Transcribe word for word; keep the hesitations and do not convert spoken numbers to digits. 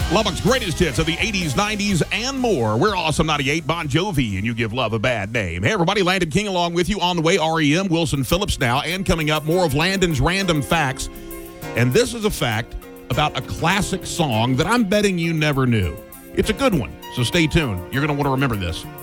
Lubbock's greatest hits of the eighties, nineties, and more. We're Awesome ninety-eight, Bon Jovi, and you give love a bad name. Hey, everybody, Landon King along with you on the way. R E M, Wilson Phillips now, and coming up, more of Landon's random facts. And this is a fact about a classic song that I'm betting you never knew. It's a good one, so stay tuned. You're going to want to remember this.